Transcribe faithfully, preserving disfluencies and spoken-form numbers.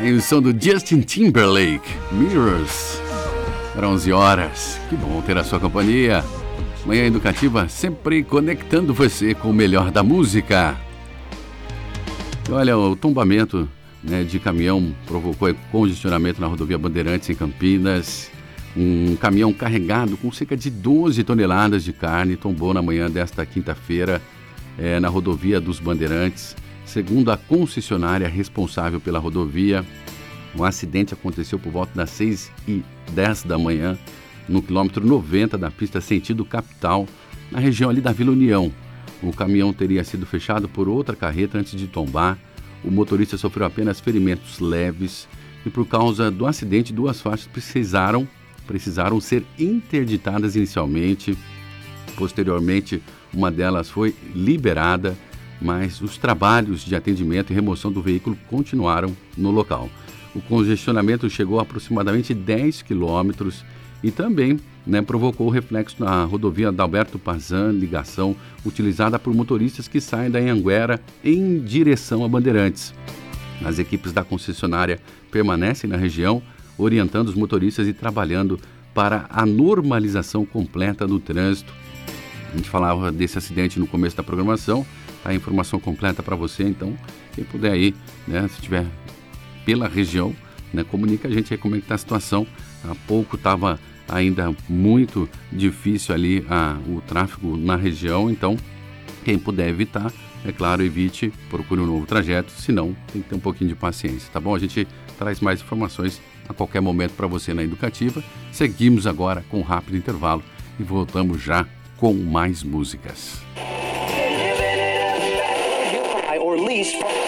Aí o som do Justin Timberlake, Mirrors, para onze horas. Que bom ter a sua companhia. Manhã Educativa sempre conectando você com o melhor da música. E olha, o tombamento, né, de caminhão provocou congestionamento na rodovia Bandeirantes em Campinas. Um caminhão carregado com cerca de doze toneladas de carne tombou na manhã desta quinta-feira é, na rodovia dos Bandeirantes. Segundo a concessionária responsável pela rodovia, o acidente aconteceu por volta das seis e dez da manhã, no quilômetro noventa da pista sentido capital, na região ali da Vila União. O caminhão teria sido fechado por outra carreta antes de tombar. O motorista sofreu apenas ferimentos leves e, por causa do acidente, duas faixas precisaram, precisaram ser interditadas inicialmente. Posteriormente, uma delas foi liberada, mas os trabalhos de atendimento e remoção do veículo continuaram no local. O congestionamento chegou a aproximadamente dez quilômetros e também, né, provocou reflexo na rodovia Adalberto Pazan, ligação utilizada por motoristas que saem da Anhanguera em direção a Bandeirantes. As equipes da concessionária permanecem na região, orientando os motoristas e trabalhando para a normalização completa do trânsito. A gente falava desse acidente no começo da programação, a informação completa para você, então quem puder aí, né, se estiver pela região, né, comunica a gente aí como é que está a situação. Há pouco estava ainda muito difícil ali a, o tráfego na região, então quem puder evitar, é claro, evite, procure um novo trajeto, senão tem que ter um pouquinho de paciência, tá bom? A gente traz mais informações a qualquer momento para você na Educativa. Seguimos agora com um rápido intervalo e voltamos já com mais músicas. Or lease